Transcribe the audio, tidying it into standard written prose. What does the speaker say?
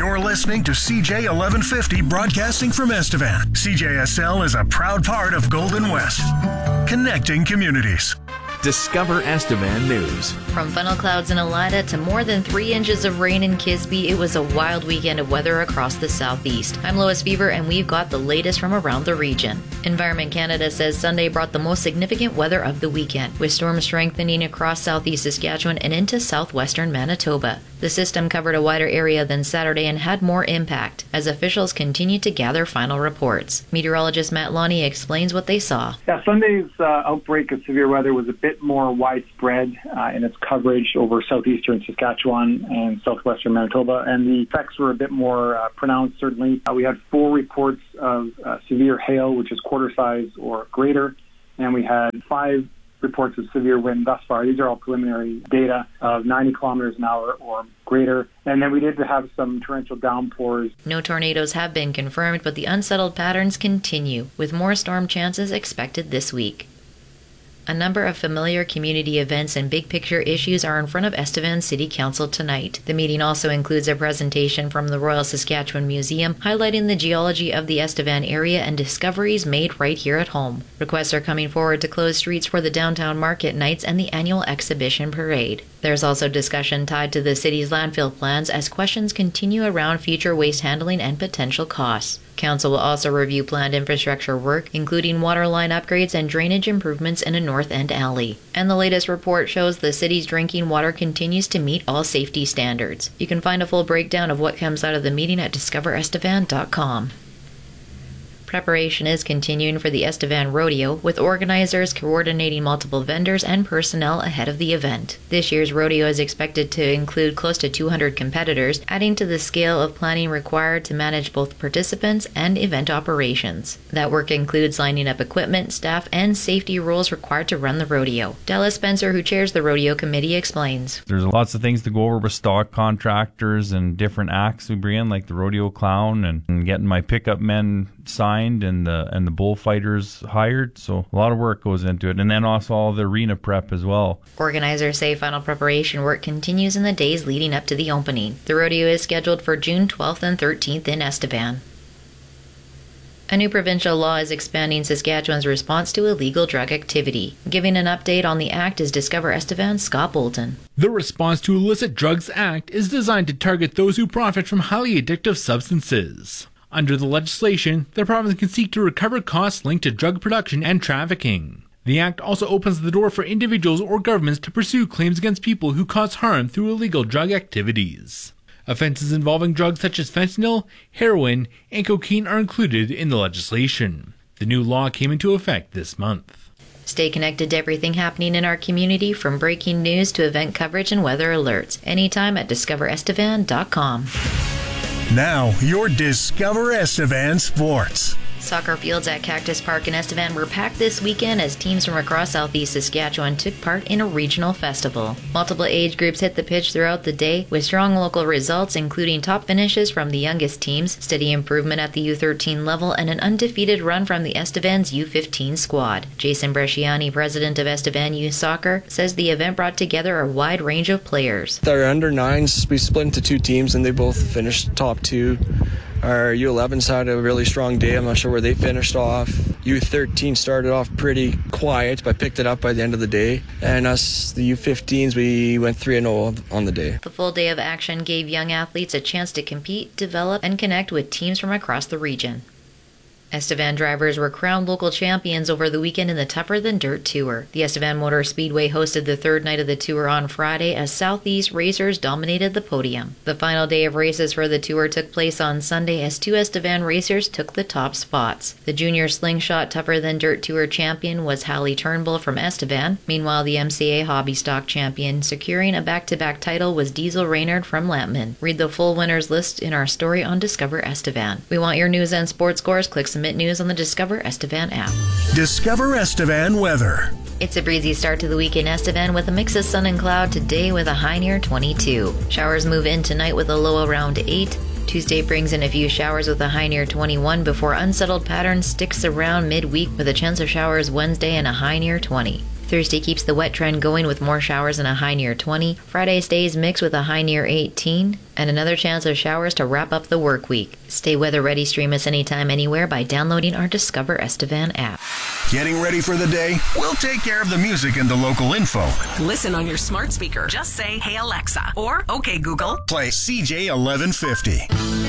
You're listening to CJ 1150 broadcasting from Estevan. CJSL is a proud part of Golden West, connecting communities. Discover Estevan News. From funnel clouds in Elida to more than 3 inches of rain in Kisby, it was a wild weekend of weather across the southeast. I'm Lois Fever, and we've got the latest from around the region. Environment Canada says Sunday brought the most significant weather of the weekend, with storms strengthening across southeast Saskatchewan and into southwestern Manitoba. The system covered a wider area than Saturday and had more impact, as officials continued to gather final reports. Meteorologist Matt Lonnie explains what they saw. Yeah, Sunday's outbreak of severe weather was a bit more widespread in its coverage over southeastern Saskatchewan and southwestern Manitoba, and the effects were a bit more pronounced, certainly. We had 4 reports of severe hail, which is quarter size or greater, and we had 5 reports of severe wind thus far. These are all preliminary data of 90 kilometers an hour or greater. And then we did have some torrential downpours. No tornadoes have been confirmed, but the unsettled patterns continue, with more storm chances expected this week. A number of familiar community events and big-picture issues are in front of Estevan City Council tonight. The meeting also includes a presentation from the Royal Saskatchewan Museum highlighting the geology of the Estevan area and discoveries made right here at home. Requests are coming forward to close streets for the downtown market nights and the annual exhibition parade. There's also discussion tied to the city's landfill plans as questions continue around future waste handling and potential costs. Council will also review planned infrastructure work, including water line upgrades and drainage improvements in a north end alley. And the latest report shows the city's drinking water continues to meet all safety standards. You can find a full breakdown of what comes out of the meeting at discoverestevan.com. Preparation is continuing for the Estevan Rodeo, with organizers coordinating multiple vendors and personnel ahead of the event. This year's rodeo is expected to include close to 200 competitors, adding to the scale of planning required to manage both participants and event operations. That work includes lining up equipment, staff, and safety rules required to run the rodeo. Dallas Spencer, who chairs the rodeo committee, explains. There's lots of things to go over with stock contractors and different acts we bring in, like the rodeo clown and getting my pickup men signed and the bullfighters hired. So a lot of work goes into it, and then also all the arena prep as well. Organizers say final preparation work continues in the days leading up to the opening. The rodeo is scheduled for June 12th and 13th in Estevan. A new provincial law is expanding Saskatchewan's response to illegal drug activity. Giving an update on the act is Discover Estevan's Scott Bolton. The Response to Illicit Drugs Act is designed to target those who profit from highly addictive substances. Under the legislation, the province can seek to recover costs linked to drug production and trafficking. The act also opens the door for individuals or governments to pursue claims against people who cause harm through illegal drug activities. Offenses involving drugs such as fentanyl, heroin, and cocaine are included in the legislation. The new law came into effect this month. Stay connected to everything happening in our community, from breaking news to event coverage and weather alerts, anytime at discoverestevan.com. Now, your Discover Estevan Sports. Soccer fields at Cactus Park in Estevan were packed this weekend as teams from across southeast Saskatchewan took part in a regional festival. Multiple age groups hit the pitch throughout the day, with strong local results including top finishes from the youngest teams, steady improvement at the U13 level, and an undefeated run from the Estevan's U15 squad. Jason Bresciani, president of Estevan Youth Soccer, says the event brought together a wide range of players. Our under-9s, we split into 2 teams and they both finished top 2. Our U11s had a really strong day. I'm not sure where they finished off. U13 started off pretty quiet, but picked it up by the end of the day. And us, the U15s, we went 3-0 on the day. The full day of action gave young athletes a chance to compete, develop, and connect with teams from across the region. Estevan drivers were crowned local champions over the weekend in the Tougher Than Dirt Tour. The Estevan Motor Speedway hosted the third night of the tour on Friday as Southeast racers dominated the podium. The final day of races for the tour took place on Sunday as 2 Estevan racers took the top spots. The junior slingshot Tougher Than Dirt Tour champion was Hallie Turnbull from Estevan. Meanwhile, the MCA Hobby Stock champion securing a back-to-back title was Diesel Reynard from Lampman. Read the full winners list in our story on Discover Estevan. We want your news and sports scores. Click Submit News on the Discover Estevan app. Discover Estevan weather. It's a breezy start to the week in Estevan with a mix of sun and cloud today with a high near 22. Showers move in tonight with a low around 8. Tuesday brings in a few showers with a high near 21 before unsettled pattern sticks around midweek with a chance of showers Wednesday and a high near 20. Thursday keeps the wet trend going with more showers and a high near 20. Friday stays mixed with a high near 18. And another chance of showers to wrap up the work week. Stay weather ready. Stream us anytime, anywhere by downloading our Discover Estevan app. Getting ready for the day? We'll take care of the music and the local info. Listen on your smart speaker. Just say, "Hey Alexa," or "Okay Google." Play CJ 1150.